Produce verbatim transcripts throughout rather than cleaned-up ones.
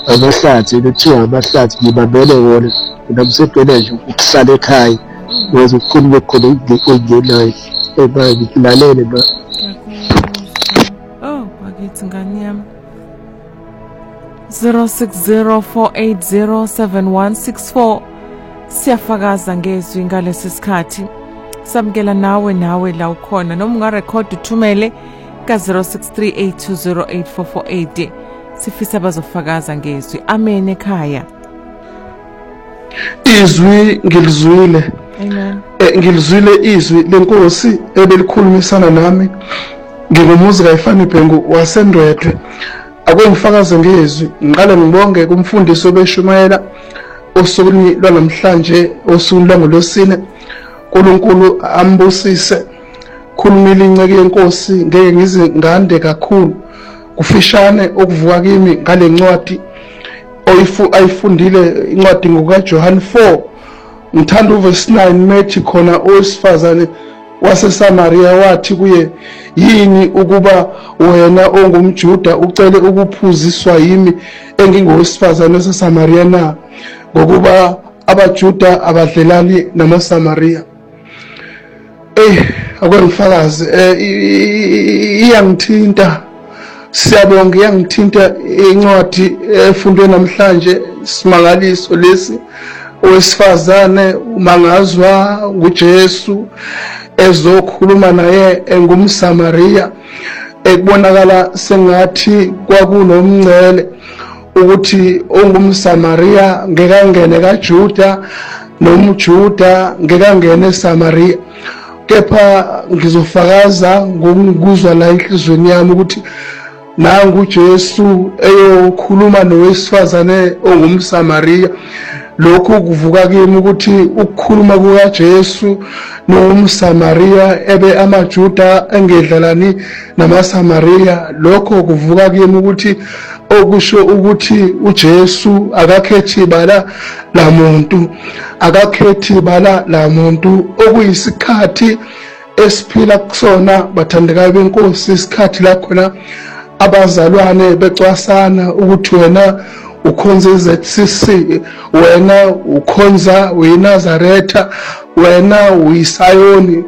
amahlathi kuthiwa amahlathi ngibambele wona namsebhele nje ukuhlala ekhaya ngoba ukukhuluma khona ongenayo eba ngilalele ba oh bakithi ngani yami zero six zero four eight zero seven one six four siyafakaza ngezwi ngalesi sikhathi samkela nawe nawe la ukhona noma ungarecord uthumele ka zero six three eight two zero eight four four eight sifisa bazofakaza ngezwi amen ekhaya izwi ngilizwile amen eh, ngilizwile izwi lenkosi ebelikhulumisana nami ngingumuzi kaYifani Bhengu wasendwedwe akwengifakaze ngezwi ngiqale ngibonge kumfundisi obeshumayela osukwini lwanamhlanje osukwini lwangolosine uNkulunkulu ambusise khulumile inceke yenkosi ngeke ngize ngande kakhulu kufishane okuvuka kimi ngale ncwadi oyifu ayifundile incwadi ngokaJohn four ngithanda uverse nine methi khona owesifazane waseSamaria wathi kuye yini ukuba wena ongumJuda ucele ukuphuziswa yimi engingowesifazane waseSamaria na ngokuba abaJuda abadlelani namaSamaria eh akwengifakazi eh iyangithinta siyabonga iyangithinta incwadi efundwe namhlanje simangaliso lesi owesifazane umangazwa nguJesu ezokhuluma naye engumSamaria ekubonakala sengathi kwakunomngcele ukuthi ongumSamaria ngekangene kaJuda nomJuda ngekangene eSamaria kepha ngizofakaza ngokuzwa la enhlizweni yami ukuthi nangu uJesu eyokhuluma nowesifazane ongumSamaria lokho kuvuka kimi ukuthi ukukhuluma kukaJesu nomSamaria ebe amaJuda engedlalani namaSamaria lokho kuvuka kimi ukuthi okusho ukuthi uJesu akakhethi bala la muntu akakhethi bala la muntu okuyisikhathi esiphila kusona bathandekayo benkosi isikhathi la khona abazalwane becwasana ukuthi wena ukhonza Z C C wena ukhonza weNazaretha wena uyiSayoni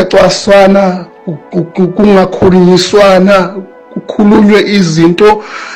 kuyacwaswana kungakhulunyiswana kukhulunywe izinto